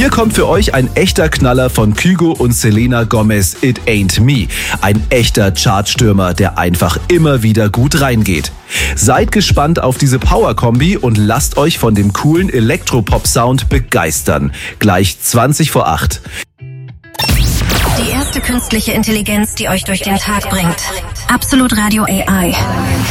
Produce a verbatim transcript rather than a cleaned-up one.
Hier kommt für euch ein echter Knaller von Kygo und Selena Gomez, It Ain't Me. Ein echter Chartstürmer, der einfach immer wieder gut reingeht. Seid gespannt auf diese Power-Kombi und lasst euch von dem coolen Elektropop-Sound begeistern. Gleich zwanzig vor acht. Die erste künstliche Intelligenz, die euch durch den Tag bringt. Absolut Radio A I.